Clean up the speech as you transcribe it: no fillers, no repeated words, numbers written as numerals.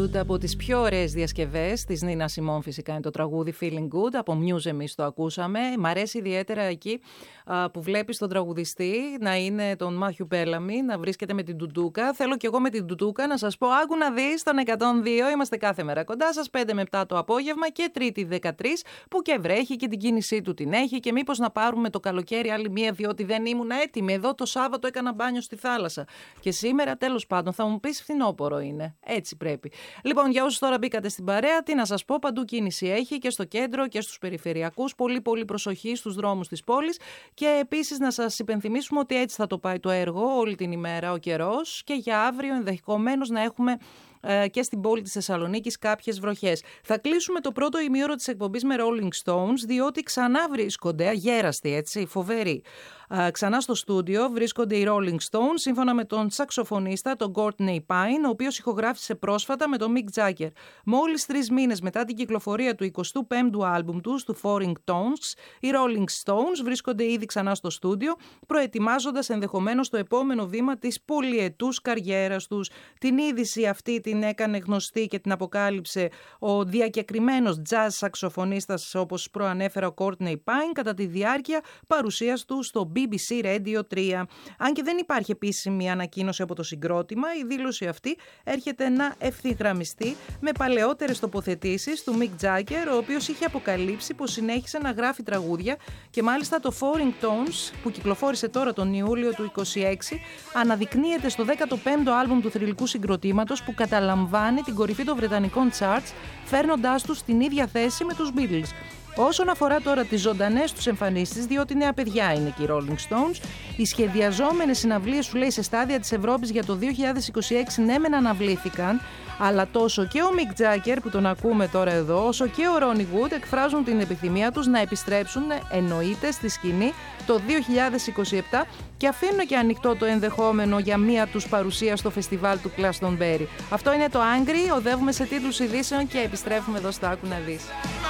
Good, από τις πιο ωραίες διασκευές της Νίνα Σιμών φυσικά είναι το τραγούδι Feeling Good, από Muse εμείς το ακούσαμε. Μ' αρέσει ιδιαίτερα εκεί που βλέπεις τον τραγουδιστή να είναι τον Μάθιου Μπέλαμι, να βρίσκεται με την Τουντούκα. Θέλω κι εγώ με την Τουντούκα να σας πω, άκου να δεις, τον 102 είμαστε κάθε μέρα κοντά σας, 5 με 7 το απόγευμα και Τρίτη 13 που και βρέχει και την κίνησή του την έχει και μήπως να πάρουμε το καλοκαίρι άλλη μία διότι δεν ήμουν έτοιμη. Εδώ το Σάββατο έκανα μπάνιο στη θάλασσα και σήμερα τέλος πάντων θα μου πεις φθινόπωρο είναι. Έτσι πρέπει. Λοιπόν, για όσους τώρα μπήκατε στην παρέα, τι να σας πω, παντού κίνηση έχει και στο κέντρο και στους περιφερειακούς. Πολύ προσοχή στους δρόμους της πόλης. Και επίσης να σας υπενθυμίσουμε ότι έτσι θα το πάει το έργο όλη την ημέρα ο καιρός και για αύριο ενδεχομένως να έχουμε και στην πόλη της Θεσσαλονίκης κάποιες βροχές. Θα κλείσουμε το πρώτο ημίωρο της εκπομπής με Rolling Stones, διότι ξανά βρίσκονται, αγέραστοι έτσι, φοβεροί. Ξανά στο στούντιο βρίσκονται οι Rolling Stones, σύμφωνα με τον σαξοφωνίστα, τον Courtney Pine, ο οποίος ηχογράφησε πρόσφατα με τον Mick Jagger. Μόλις 3 μήνες μετά την κυκλοφορία του 25ου άλμπουμ τους, του Foreign Tones, οι Rolling Stones βρίσκονται ήδη ξανά στο στούντιο, προετοιμάζοντας ενδεχομένως το επόμενο βήμα της πολυετούς καριέρας τους. Την είδηση αυτή την έκανε γνωστή και την αποκάλυψε ο διακεκριμένος jazz σαξοφωνίστας, όπως προανέφερα, ο Courtney Pine, κατά τη διάρκεια παρουσίας του στο BBC Radio 3. Αν και δεν υπάρχει επίσημη ανακοίνωση από το συγκρότημα, η δήλωση αυτή έρχεται να ευθυγραμμιστεί με παλαιότερες τοποθετήσεις του Mick Jagger, ο οποίος είχε αποκαλύψει πως συνέχισε να γράφει τραγούδια και μάλιστα το Foreign Tones, που κυκλοφόρησε τώρα τον Ιούλιο του 26, αναδεικνύεται στο 15ο άλμπουμ του θρυλικού συγκροτήματος που καταλαμβάνει την κορυφή των βρετανικών charts, φέρνοντάς τους στην ίδια θέση με τους Beatles. Όσον αφορά τώρα τις ζωντανές τους εμφανίσεις, διότι νέα παιδιά είναι και οι Rolling Stones, οι σχεδιαζόμενες συναυλίες, σου λέει, σε στάδια της Ευρώπης για το 2026 ναι μεν αναβλήθηκαν, αλλά τόσο και ο Mick Jagger που τον ακούμε τώρα εδώ, όσο και ο Ronnie Wood εκφράζουν την επιθυμία τους να επιστρέψουν, εννοείται, στη σκηνή το 2027 και αφήνουν και ανοιχτό το ενδεχόμενο για μία τους παρουσία στο φεστιβάλ του Glastonbury. Αυτό είναι το Angry, οδεύουμε σε τίτλους ειδήσεων και επιστρέφουμε εδώ στο Άκου να δεις.